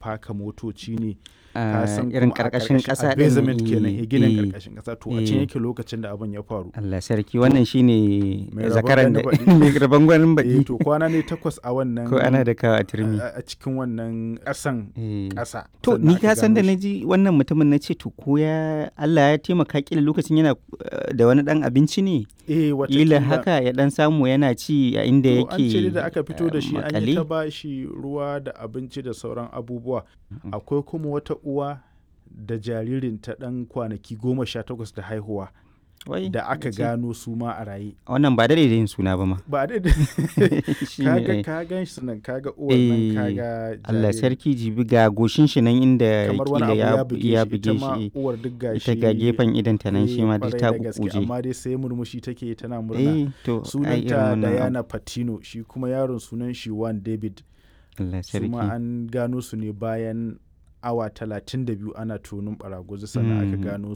faka motoci ne ka san irin kuma a karkashin ƙasa a ɗin, basement kenan ginin eh, karkashin ƙasa to a can yake lokacin da abin ya faru. Allah sarki, wannan shine Mai rabon zakaran da gani baɗi. mai rabon gwanin baɗi. To kwana ne 8 a wannan Ko ana da kawo a turmi. a cikin wannan ƙasan ƙasa. To sannan ni aka ka san da gano na shi. ji wannan mutumin na ce to ko ya Allah ya taimaka kila lokacin yana da wani ɗan abinci ne, Kila kila haka ya ɗan samu yana ci a inda to an ce yake da aka fito da shi an yi ta makale. ba shi ruwa da abinci da sauran abubuwa. Akwai kuma wata uwa da jaririnta ɗan kwanaki 18 da haihuwa Wai, da aka ce, gano su ma a raye. wannan ba da yin suna ba ma. Ba da Shine, eh. ka gan shi nan kaga uwar nan kaga Allah jaririn. sarki, jibi ga goshin shi nan inda Kamar wani kila abu ya ya buge buge shi ita ma shi. uwar duk gashi. Ita ga gefen idanta nan shi ma duk kwarai ta da gaske, kukuje. amma dai sai murmushi take tana murna. To ai irin Sunanta wannan abu. Diana Patino, shi kuma yaron sunan shi Juan David. Allah Su ma sarki. an gano su ne bayan awa 32 ana tonin ɓaraguzi sannan aka gano